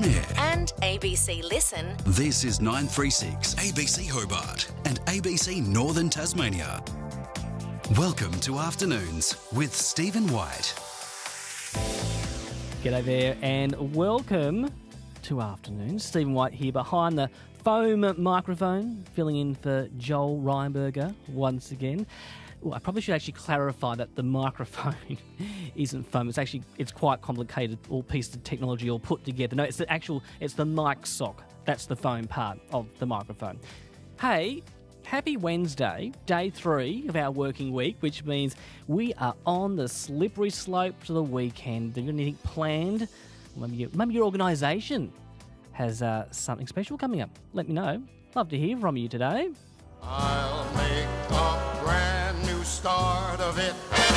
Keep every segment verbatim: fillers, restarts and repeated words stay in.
On air. And A B C Listen. This is nine three six A B C Hobart and A B C Northern Tasmania. Welcome to Afternoons with Stephen White. G'day there and welcome to Afternoons. Stephen White here behind the foam microphone, filling in for Joel Reinberger once again. Well, I probably should actually clarify that the microphone isn't foam. It's actually, it's quite complicated, all piece of technology all put together. No, it's the actual, it's the mic sock. That's the foam part of the microphone. Hey, happy Wednesday, day three of our working week, which means we are on the slippery slope to the weekend. Have you got anything planned? Maybe, you, maybe your organisation has uh, something special coming up. Let me know. Love to hear from you today. I'll make a brand new start of it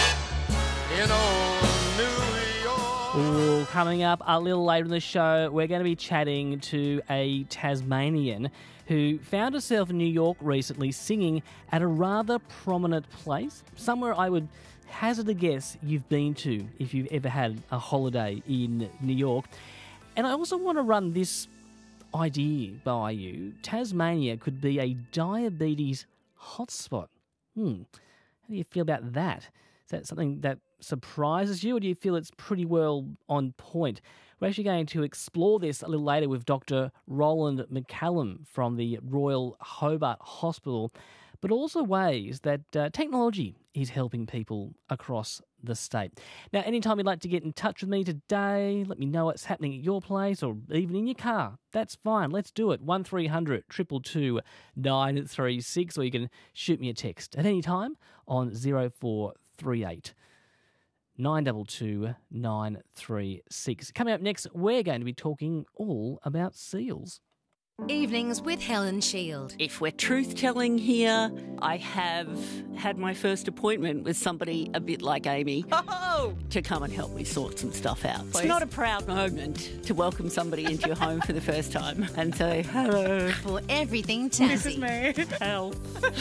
in old New York. Ooh, coming up a little later in the show, we're going to be chatting to a Tasmanian who found herself in New York recently singing at a rather prominent place, somewhere I would hazard a guess you've been to if you've ever had a holiday in New York. And I also want to run this idea by you. Tasmania could be a diabetes hotspot. Hmm. How do you feel about that? Is that something that surprises you, or do you feel it's pretty well on point? We're actually going to explore this a little later with Doctor Roland McCallum from the Royal Hobart Hospital, but also ways that uh, technology is helping people across the state. Now, anytime you'd like to get in touch with me today, let me know what's happening at your place or even in your car. That's fine. Let's do it. one three hundred two two two nine three six, or you can shoot me a text at any time on zero four three eight nine two two nine three six. Coming up next, we're going to be talking all about seals. Evenings with Helen Shield. If we're truth-telling here, I have had my first appointment with somebody a bit like Amy oh! to come and help me sort some stuff out. Please. It's not a proud moment to welcome somebody into your home for the first time and say, hello. For everything Tassie. This is me. Help.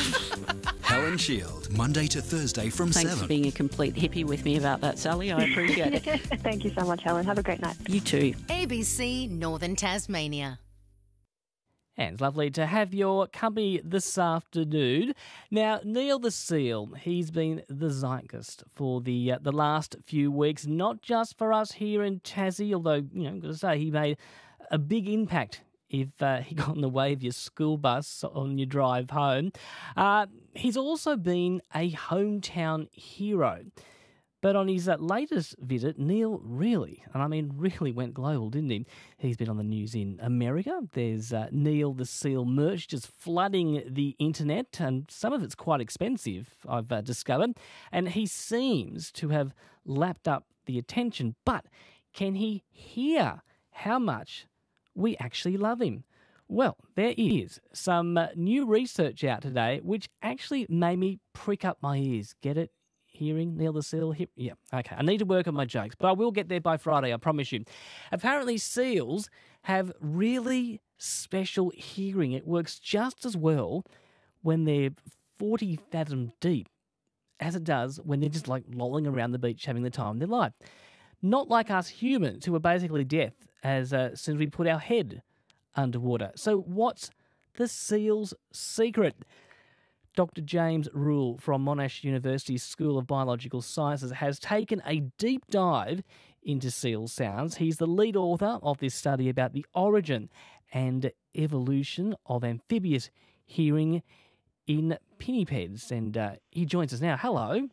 Helen Shield, Monday to Thursday from Thanks seven. for being a complete hippie with me about that, Sally. I appreciate it. Thank you so much, Helen. Have a great night. You too. A B C Northern Tasmania. And it's lovely to have your company this afternoon. Now, Neil the Seal, he's been the zeitgeist for the uh, the last few weeks, not just for us here in Tassie, although, you know, I've got to say, he made a big impact if uh, he got in the way of your school bus on your drive home. Uh, he's also been a hometown hero. But on his uh, latest visit, Neil really, and I mean really went global, didn't he? He's been on the news in America. There's uh, Neil the Seal merch just flooding the internet, and some of it's quite expensive, I've uh, discovered. And he seems to have lapped up the attention. But can he hear how much we actually love him? Well, there is some uh, new research out today which actually made me prick up my ears. Get it? Hearing, Neil the Seal, hip, yeah, okay. I need to work on my jokes, but I will get there by Friday, I promise you. Apparently, seals have really special hearing. It works just as well when they're forty fathom deep as it does when they're just like lolling around the beach having the time of their life. Not like us humans, who are basically deaf as uh, soon as we put our head underwater. So what's the seal's secret? Doctor James Rule from Monash University's School of Biological Sciences has taken a deep dive into seal sounds. He's the lead author of this study about the origin and evolution of amphibious hearing in pinnipeds. And uh, he joins us now. Hello.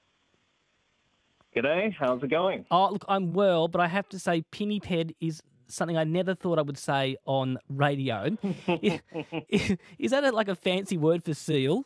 G'day, how's it going? Oh, look, I'm well, but I have to say pinniped is something I never thought I would say on radio. is, is that a, like a fancy word for seal?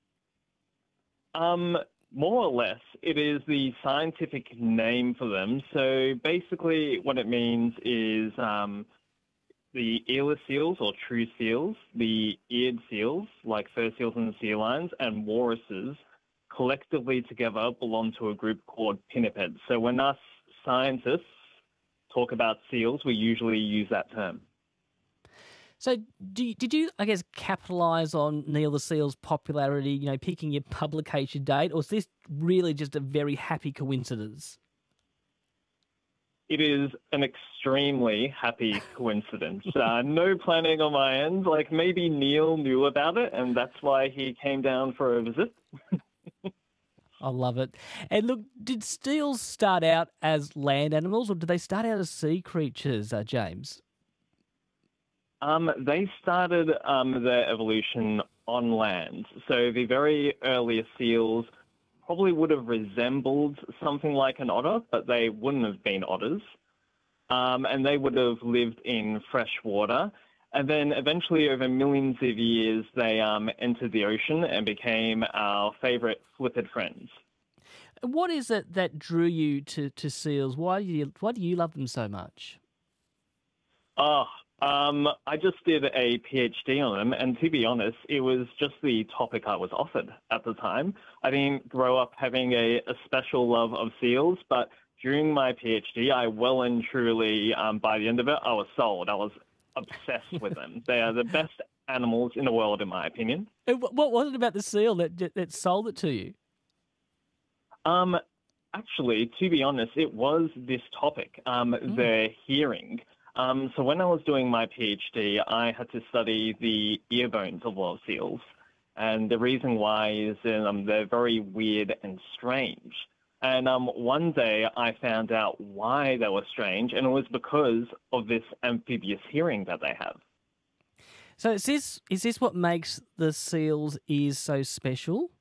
Um, more or less, it is the scientific name for them. So basically what it means is um, the earless seals or true seals, the eared seals like fur seals and sea lions, and walruses collectively together belong to a group called pinnipeds. So when us scientists talk about seals, we usually use that term. So do you, did you, I guess, capitalise on Neil the Seal's popularity, you know, picking your publication date, or is this really just a very happy coincidence? it is an extremely happy coincidence. Uh, no planning on my end. Like maybe Neil knew about it, and that's why he came down for a visit. I love it. And look, did seals start out as land animals, or did they start out as sea creatures, uh, James? Um, they started um, their evolution on land. So the very earliest seals probably would have resembled something like an otter, but they wouldn't have been otters. Um, and they would have lived in fresh water. And then eventually, over millions of years, they um, entered the ocean and became our favourite flippid friends. What is it that drew you to, to seals? Why do you why do you love them so much? Oh, um, I just did a PhD on them, and to be honest, it was just the topic I was offered at the time. I didn't grow up having a, a special love of seals, but during my PhD, I well and truly, um, by the end of it, I was sold. I was obsessed with them. They are the best animals in the world, in my opinion. And what was it about the seal that that sold it to you? Um, actually, to be honest, it was this topic, um, mm. the hearing. Um, so when I was doing my PhD, I had to study the ear bones of a lot of seals. And the reason why is um, they're very weird and strange. And um, one day I found out why they were strange, and it was because of this amphibious hearing that they have. So is this, is this what makes the seal's ears so special?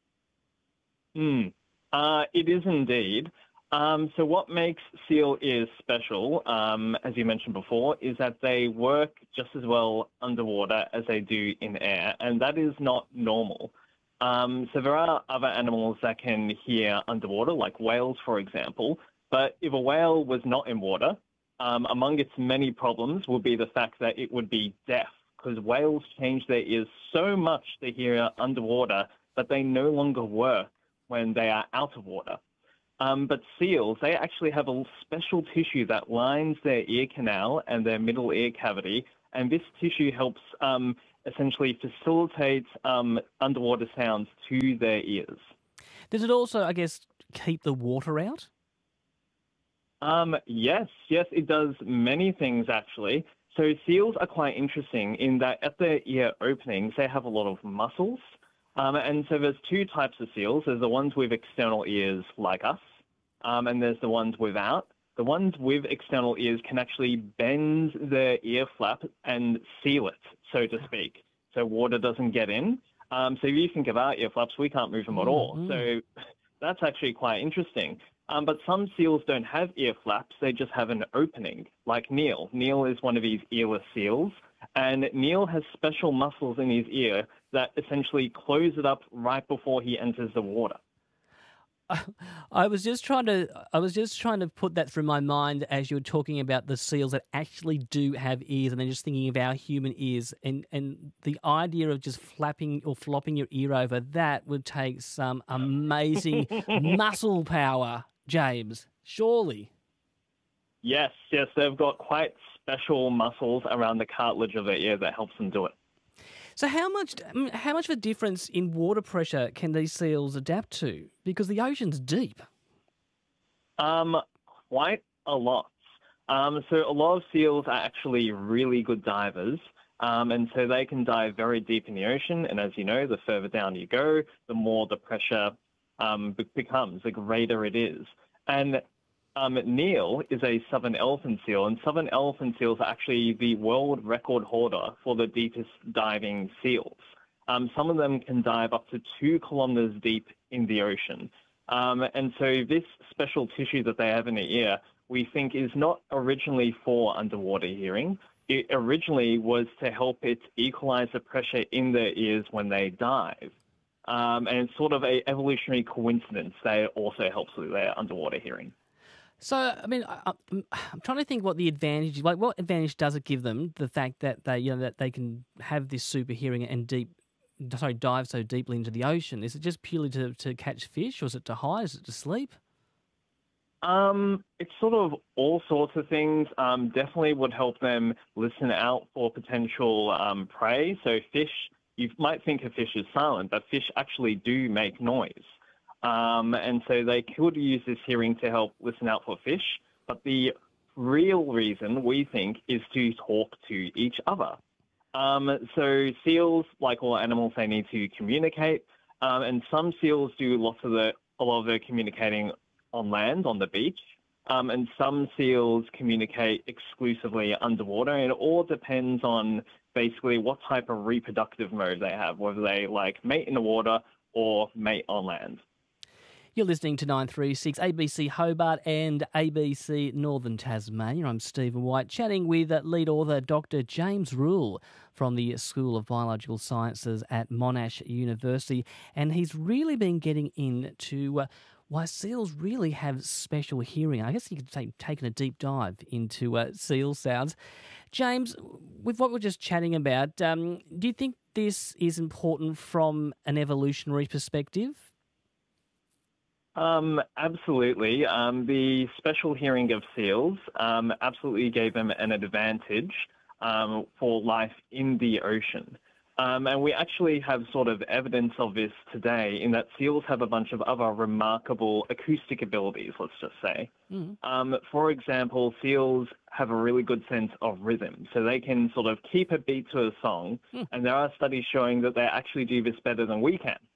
Hmm. Uh, it is indeed. Um, so what makes seal ears special, um, as you mentioned before, is that they work just as well underwater as they do in air, and that is not normal. Um, so there are other animals that can hear underwater, like whales, for example, but if a whale was not in water, um, among its many problems would be the fact that it would be deaf, because whales change their ears so much to hear underwater that they no longer work when they are out of water. Um, but seals, they actually have a special tissue that lines their ear canal and their middle ear cavity, and this tissue helps um, essentially facilitate um, underwater sounds to their ears. Does it also, I guess, keep the water out? Um, yes, yes, it does many things actually. So seals are quite interesting in that at their ear openings, they have a lot of muscles. Um, and so there's two types of seals. There's the ones with external ears like us, um, and there's the ones without. The ones with external ears can actually bend their ear flap and seal it, so to speak, so water doesn't get in. Um, so if you think of our ear flaps, we can't move them at all. Mm-hmm. So that's actually quite interesting. Um, but some seals don't have ear flaps. They just have an opening, like Neil. Neil is one of these earless seals. And Neil has special muscles in his ear that essentially close it up right before he enters the water. I was just trying to I was just trying to put that through my mind as you were talking about the seals that actually do have ears, and then just thinking of our human ears, and, and the idea of just flapping or flopping your ear over, that would take some amazing muscle power, James, surely. Yes, yes, they've got quite special muscles around the cartilage of their ear that helps them do it. So how much how much of a difference in water pressure can these seals adapt to? Because the ocean's deep. Um, quite a lot. Um, so a lot of seals are actually really good divers, um, and so they can dive very deep in the ocean. And as you know, the further down you go, the more the pressure um, be- becomes, the greater it is. And Um, Neil is a southern elephant seal, and southern elephant seals are actually the world record holder for the deepest diving seals. Um, some of them can dive up to two kilometers deep in the ocean. Um, and so this special tissue that they have in the ear, we think is not originally for underwater hearing. It originally was to help it equalize the pressure in their ears when they dive. Um, and it's sort of a evolutionary coincidence that it also helps with their underwater hearing. So, I mean, I, I'm, I'm trying to think what the advantage, like, what advantage does it give them? The fact that they, you know, that they can have this super hearing and deep, sorry, dive so deeply into the ocean. Is it just purely to, to catch fish, or is it to hide? Is it to sleep? Um, it's sort of all sorts of things. Um, definitely would help them listen out for potential um, prey. So fish, you might think a fish is silent, but fish actually do make noise. Um, and so they could use this hearing to help listen out for fish. But the real reason, we think, is to talk to each other. Um, so seals, like all animals, they need to communicate, um, and some seals do lots of the a lot of their communicating on land, on the beach, um, and some seals communicate exclusively underwater, and it all depends on basically what type of reproductive mode they have, whether they like mate in the water or mate on land. You're listening to nine three six A B C Hobart and A B C Northern Tasmania. I'm Stephen White, chatting with lead author Doctor James Rule from the School of Biological Sciences at Monash University, and he's really been getting into uh, why seals really have special hearing. I guess you could say taking a deep dive into uh, seal sounds. James, with what we're just chatting about, um, do you think this is important from an evolutionary perspective? Um, absolutely. Um, the special hearing of seals um, absolutely gave them an advantage um, for life in the ocean. Um, and we actually have sort of evidence of this today in that seals have a bunch of other remarkable acoustic abilities, let's just say. Mm. Um, for example, seals have a really good sense of rhythm. So they can sort of keep a beat to a song, mm. and there are studies showing that they actually do this better than we can.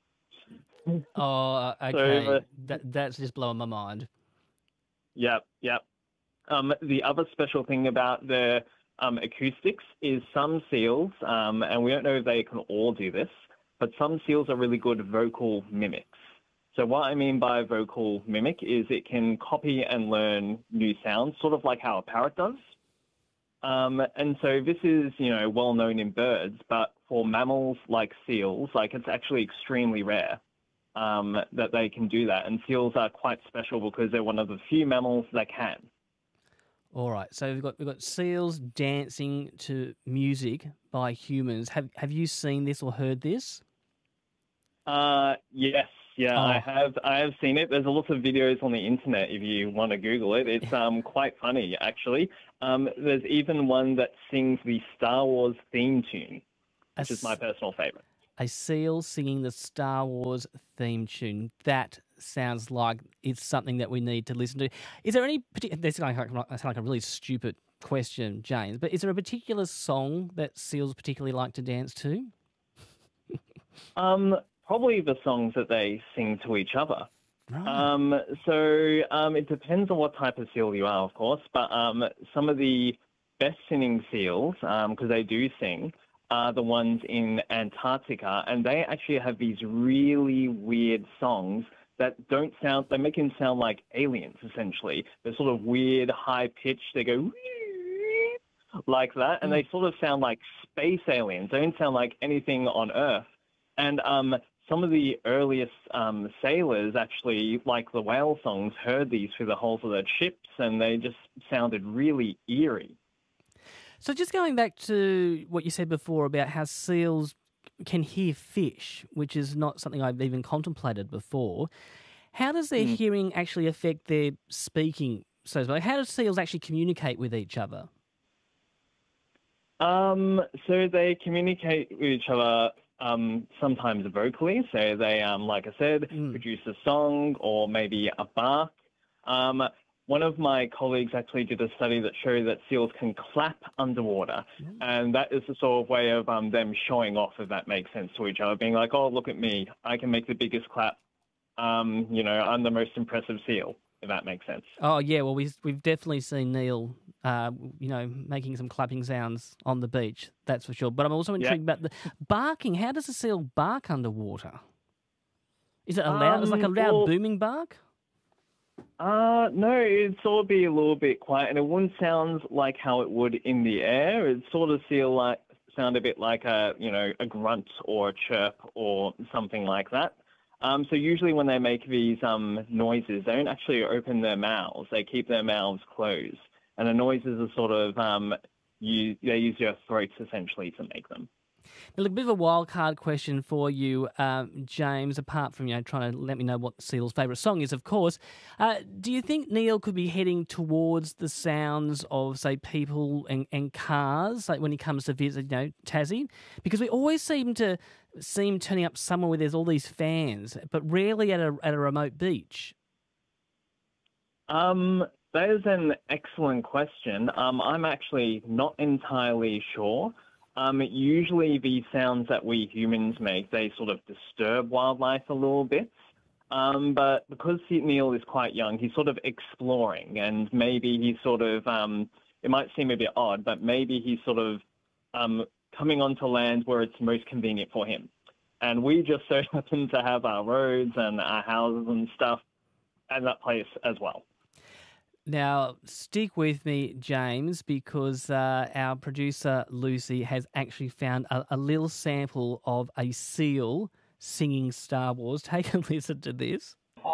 Oh, okay. So, uh, that, that's just blowing my mind. Yep, yep. Um, the other special thing about the um, acoustics is some seals, um, and we don't know if they can all do this, but some seals are really good vocal mimics. So what I mean by vocal mimic is it can copy and learn new sounds, sort of like how a parrot does. Um, and so this is, you know, well known in birds, but for mammals like seals, like it's actually extremely rare. Um, that they can do that. And seals are quite special because they're one of the few mammals that can. All right. So we've got we've got seals dancing to music by humans. Have have you seen this or heard this? Uh, yes. Yeah, oh. I have. I have seen it. There's a lot of videos on the internet if you want to Google it. It's um quite funny actually. Um, there's even one that sings the Star Wars theme tune, which is my personal favorite. A seal singing the Star Wars theme tune. That sounds like it's something that we need to listen to. Is there any particular... This sounds like, sounds like a really stupid question, James, but is there a particular song that seals particularly like to dance to? um, probably the songs that they sing to each other. Right. Um, so um, it depends on what type of seal you are, of course, but um, some of the best singing seals, because um, they do sing, are the ones in Antarctica, and they actually have these really weird songs that don't sound, they make them sound like aliens, essentially. They're sort of weird, high-pitched, they go like that, and they sort of sound like space aliens. They don't sound like anything on Earth. And um, some of the earliest um, sailors actually, like the whale songs, heard these through the holes of their ships, and they just sounded really eerie. So just going back to what you said before about how seals can hear fish, which is not something I've even contemplated before, how does their mm. hearing actually affect their speaking? So how do seals actually communicate with each other? Um, so they communicate with each other um, sometimes vocally. So they, um, like I said, mm. produce a song or maybe a bark. Um, One of my colleagues actually did a study that showed that seals can clap underwater, mm. and that is the sort of way of um, them showing off, if that makes sense to each other, being like, oh, look at me, I can make the biggest clap, um, you know, I'm the most impressive seal, if that makes sense. Oh, yeah, well, we've, we've definitely seen Neil, uh, you know, making some clapping sounds on the beach, that's for sure. But I'm also intrigued yep. about the barking. How does a seal bark underwater? Is it a loud, um, is it like a loud well, booming bark? Uh, no, it'd sort of be a little bit quiet, and it wouldn't sound like how it would in the air. It'd sort of feel like, sound a bit like a, you know, a grunt or a chirp or something like that. Um, so usually when they make these um, noises, they don't actually open their mouths. They keep their mouths closed. And the noises are sort of, um, you, they use your throats essentially to make them. Now, look, a bit of a wild card question for you, um, James, apart from, you know, trying to let me know what Seal's favourite song is, of course. Uh, do you think Neil could be heading towards the sounds of, say, people and, and cars, like when he comes to visit, you know, Tassie? Because we always seem to see him turning up somewhere where there's all these fans, but rarely at a at a remote beach. Um, That is an excellent question. Um, I'm actually not entirely sure. Um, usually the sounds that we humans make, they sort of disturb wildlife a little bit. Um, but because Neil is quite young, he's sort of exploring, and maybe he's sort of, um, it might seem a bit odd, but maybe he's sort of um, coming onto land where it's most convenient for him. And we just so happen to have our roads and our houses and stuff at that place as well. Now, stick with me, James, because uh, our producer, Lucy, has actually found a, a little sample of a seal singing Star Wars. Take a listen to this.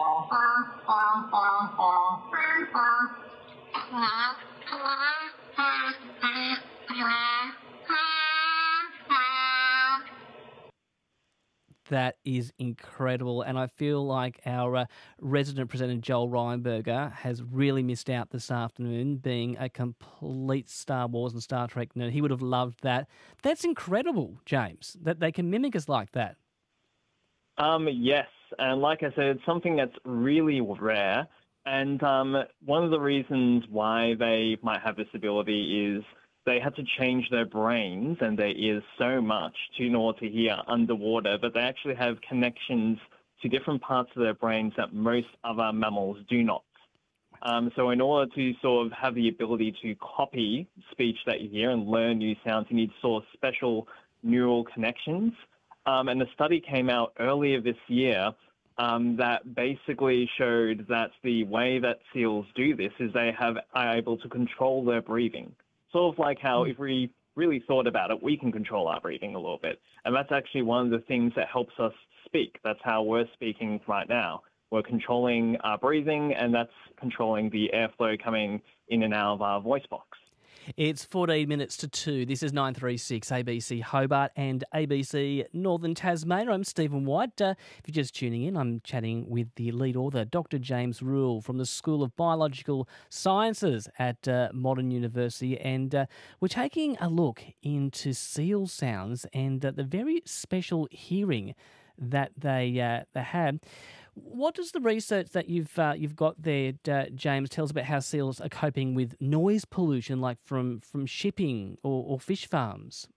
That is incredible, and I feel like our uh, resident presenter, Joel Reinberger, has really missed out this afternoon, being a complete Star Wars and Star Trek nerd. He would have loved that. That's incredible, James, that they can mimic us like that. Um, yes, and like I said, it's something that's really rare, and um, one of the reasons why they might have this ability is they had to change their brains and their ears so much to, in order to hear underwater, but they actually have connections to different parts of their brains that most other mammals do not. Um, so in order to sort of have the ability to copy speech that you hear and learn new sounds, you need sort of special neural connections. Um, and a study came out earlier this year um, that basically showed that the way that seals do this is they have are able to control their breathing. Sort of like how if we really thought about it, we can control our breathing a little bit. And that's actually one of the things that helps us speak. That's how we're speaking right now. We're controlling our breathing, and that's controlling the airflow coming in and out of our voice box. It's fourteen minutes to two. This is nine three six A B C Hobart and A B C Northern Tasmania. I'm Stephen White. Uh, if you're just tuning in, I'm chatting with the lead author, Doctor James Rule from the School of Biological Sciences at uh, Modern University. And uh, we're taking a look into seal sounds and uh, the very special hearing that they, uh, they have. What does the research that you've uh, you've got there, uh, James, tell us about how seals are coping with noise pollution, like from, from shipping or, or fish farms?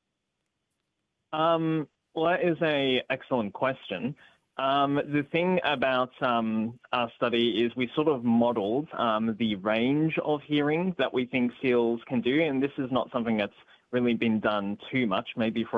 Um, well, that is an excellent question. Um, the thing about um, our study is we sort of modelled um, the range of hearing that we think seals can do, and this is not something that's really been done too much, maybe for